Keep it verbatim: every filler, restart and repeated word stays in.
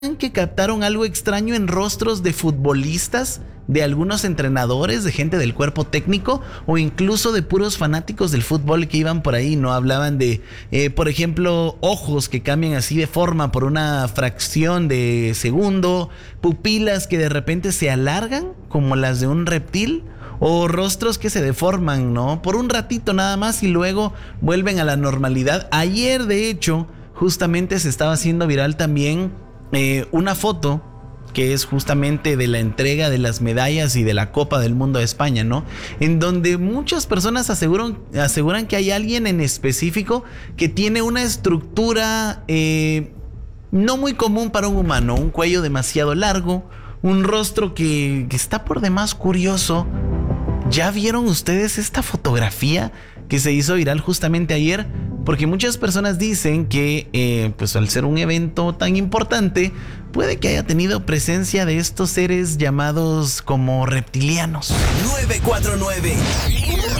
que captaron algo extraño en rostros de futbolistas, de algunos entrenadores, de gente del cuerpo técnico o incluso de puros fanáticos del fútbol que iban por ahí, ¿no? Hablaban de, eh, por ejemplo, ojos que cambian así de forma por una fracción de segundo, pupilas que de repente se alargan como las de un reptil, o rostros que se deforman, ¿no? Por un ratito nada más y luego vuelven a la normalidad. Ayer, de hecho, justamente se estaba haciendo viral también eh, una foto que es justamente de la entrega de las medallas y de la Copa del Mundo de España, ¿no? En donde muchas personas aseguran, aseguran que hay alguien en específico que tiene una estructura eh, no muy común para un humano, un cuello demasiado largo, un rostro que, que está por demás curioso. ¿Ya vieron ustedes esta fotografía que se hizo viral justamente ayer? Porque muchas personas dicen que eh, pues al ser un evento tan importante, puede que haya tenido presencia de estos seres llamados como reptilianos. nueve cuatro nueve